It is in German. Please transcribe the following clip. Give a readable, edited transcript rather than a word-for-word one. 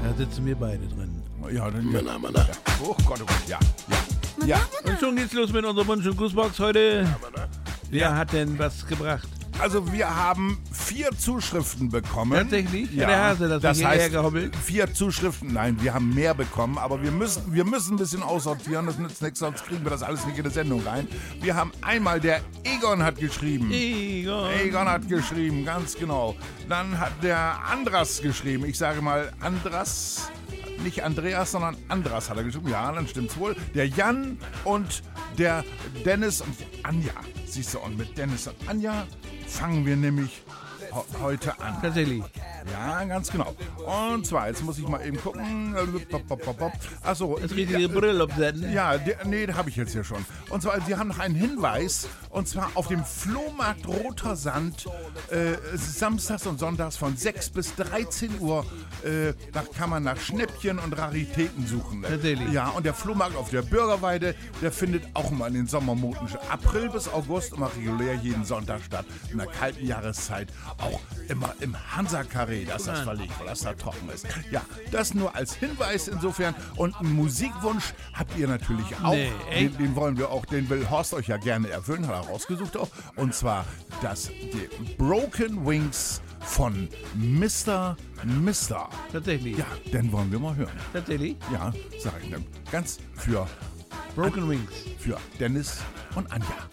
Da sitzen wir beide drin. Ja, dann. Männer. Ja. Oh Gott, ja. Ja. Und schon geht's los mit unserer Wunsch- und Grußbox heute. Wer hat denn was gebracht? Also wir haben 4 Zuschriften bekommen. Tatsächlich? Ja, der Hase, das das hier heißt, hergehobbelt. 4 Zuschriften. Nein, wir haben mehr bekommen, aber wir müssen ein bisschen aussortieren. Das nützt nichts, sonst kriegen wir das alles nicht in die Sendung rein. Wir haben einmal, der Egon hat geschrieben. Egon hat geschrieben, ganz genau. Dann hat der Andras geschrieben. Ich sage mal Andras. Nicht Andreas, sondern Andras hat er geschrieben. Ja, dann stimmt's wohl. Der Jan und der Dennis und Anja. Siehst du, und mit Dennis und Anja fangen wir nämlich heute an. Tatsächlich. Ja, ganz genau. Und zwar, jetzt muss ich mal eben gucken. Achso. Das richtige Brille absetzen. Ja, nee, das habe ich jetzt hier schon. Und zwar, Sie haben noch einen Hinweis. Und zwar auf dem Flohmarkt Roter Sand, samstags und sonntags von 6 bis 13 Uhr, da kann man nach Schnäppchen und Raritäten suchen. Tatsächlich. Ja, und der Flohmarkt auf der Bürgerweide, der findet auch mal in den Sommermonaten April bis August immer regulär jeden Sonntag statt. In der kalten Jahreszeit auch immer im Hansa-Karree, dass das verlegt, weil das da trocken ist. Ja, das nur als Hinweis insofern. Und einen Musikwunsch habt ihr natürlich auch. Nee, echt? Den wollen wir auch, den will Horst euch ja gerne erfüllen, hat er rausgesucht auch. Und zwar die Broken Wings von Mr. Tatsächlich. Ja, den wollen wir mal hören. Tatsächlich. Ja, sag ich dann. Ganz für Broken Wings. Dennis und Anja.